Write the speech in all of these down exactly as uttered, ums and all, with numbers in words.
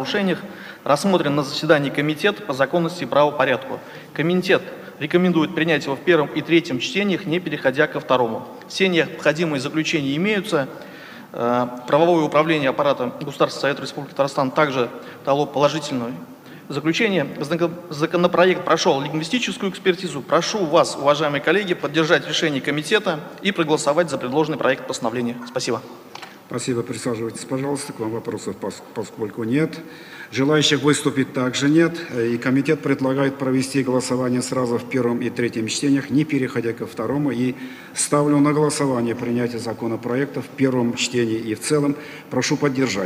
правонарушениях рассмотрен на заседании Комитета по законности и правопорядку. Комитет рекомендует принять его в первом и третьем чтениях, не переходя ко второму. Все необходимые заключения имеются. Правовое управление аппарата Государственного Совета Республики Татарстан также дало положительное заключение. Законопроект прошел лингвистическую экспертизу. Прошу вас, уважаемые коллеги, поддержать решение комитета и проголосовать за предложенный проект постановления. Спасибо. Спасибо. Присаживайтесь, пожалуйста. К вам вопросов, поскольку нет. Желающих выступить также нет. И комитет предлагает провести голосование сразу в первом и третьем чтениях, не переходя ко второму. И ставлю на голосование принятие законопроекта в первом чтении и в целом. Прошу поддержать.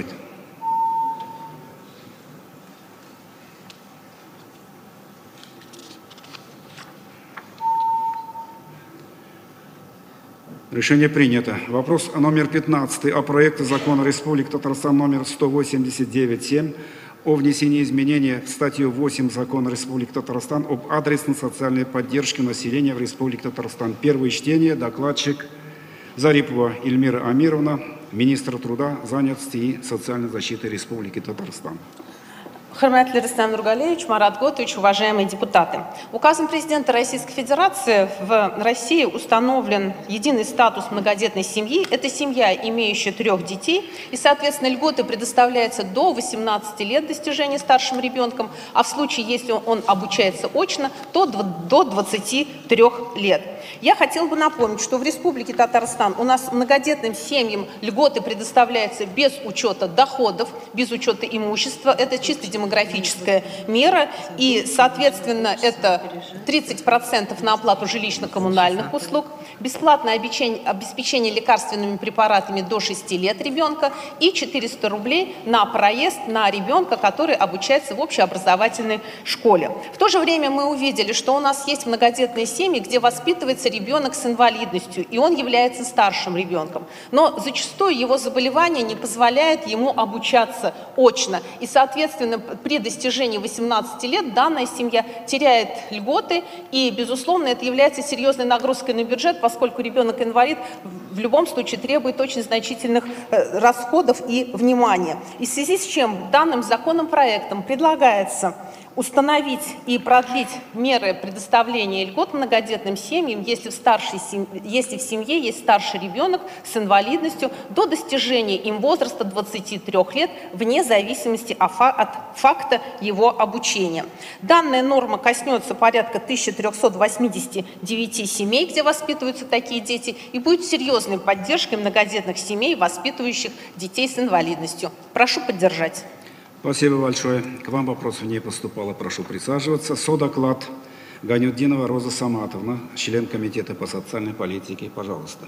Решение принято. Вопрос номер пятнадцатый о проекте закона Республики Татарстан номер сто восемьдесят девять семь о внесении изменения в статью восемь закона Республики Татарстан об адресной социальной поддержке населения в Республике Татарстан. Первое чтение. Докладчик Зарипова Эльмира Амировна, министр труда, занятости и социальной защиты Республики Татарстан. Хурматлы Рустам Нургалевич, Марат Готович, уважаемые депутаты. Указом президента Российской Федерации в России установлен единый статус многодетной семьи. Это семья, имеющая трех детей, и, соответственно, льготы предоставляются до восемнадцати лет достижения старшим ребенком, а в случае, если он обучается очно, то до двадцати трёх лет. Я хотела бы напомнить, что в Республике Татарстан у нас многодетным семьям льготы предоставляются без учета доходов, без учета имущества. Это чисто демографическая мера, и, соответственно, это тридцать процентов на оплату жилищно-коммунальных услуг, бесплатное обеспечение, обеспечение лекарственными препаратами до шести лет ребенка и четыреста рублей на проезд на ребенка, который обучается в общеобразовательной школе. В то же время мы увидели, что у нас есть многодетные семьи, где воспитывается ребенок с инвалидностью, и он является старшим ребенком. Но зачастую его заболевание не позволяет ему обучаться очно. И, соответственно, при достижении восемнадцати лет данная семья теряет льготы, и, безусловно, это является серьезной нагрузкой на бюджет, поскольку ребенок-инвалид в любом случае требует очень значительных э, расходов и внимания. И в связи с чем данным законопроектом предлагается установить и продлить меры предоставления льгот многодетным семьям, если в, старшей семье, если в семье есть старший ребенок с инвалидностью до достижения им возраста двадцати трёх лет, вне зависимости от факта его обучения. Данная норма коснется порядка тысячи трёхсот восьмидесяти девяти семей, где воспитываются такие дети, и будет серьезной поддержкой многодетных семей, воспитывающих детей с инвалидностью. Прошу поддержать. Спасибо большое. К вам вопросов не поступало. Прошу присаживаться. Содоклад Ганютдинова Роза Саматовна, член Комитета по социальной политике. Пожалуйста.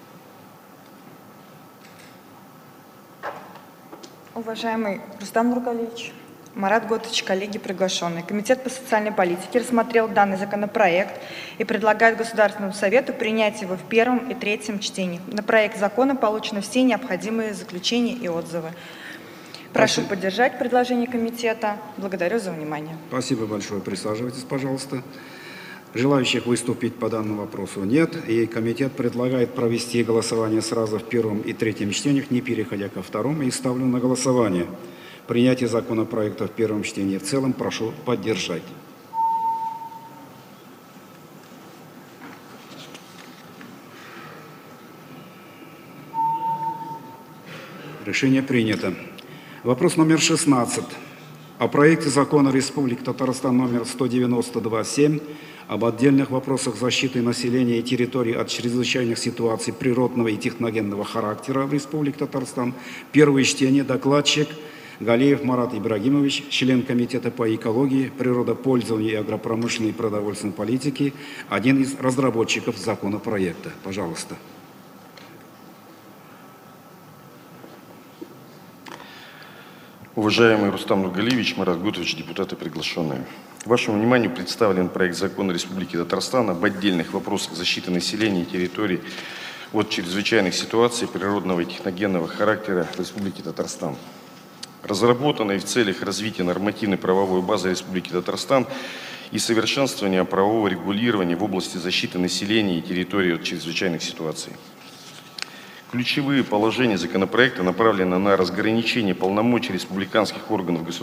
Уважаемый Рустам Нургалевич, Марат Готович, коллеги приглашенные. Комитет по социальной политике рассмотрел данный законопроект и предлагает Государственному Совету принять его в первом и третьем чтении. На проект закона получены все необходимые заключения и отзывы. Прошу Спасибо. поддержать предложение комитета. Благодарю за внимание. Спасибо большое. Присаживайтесь, пожалуйста. Желающих выступить по данному вопросу нет. И комитет предлагает провести голосование сразу в первом и третьем чтениях, не переходя ко второму. И ставлю на голосование принятие законопроекта в первом чтении. В целом прошу поддержать. Решение принято. Вопрос номер шестнадцать. О проекте закона Республики Татарстан номер сто девяносто два семь об отдельных вопросах защиты населения и территорий от чрезвычайных ситуаций природного и техногенного характера в Республике Татарстан. Первое чтение. Докладчик Галеев Марат Ибрагимович, член Комитета по экологии, природопользованию и агропромышленной и продовольственной политике, один из разработчиков законопроекта. Пожалуйста. Уважаемый Рустам Нургалевич, Марат Готович, депутаты приглашенные. Вашему вниманию представлен проект закона Республики Татарстан об отдельных вопросах защиты населения и территорий от чрезвычайных ситуаций природного и техногенного характера в Республике Татарстан. Разработанной в целях развития нормативной правовой базы Республики Татарстан и совершенствования правового регулирования в области защиты населения и территорий от чрезвычайных ситуаций. Ключевые положения законопроекта направлены на разграничение полномочий республиканских органов государственной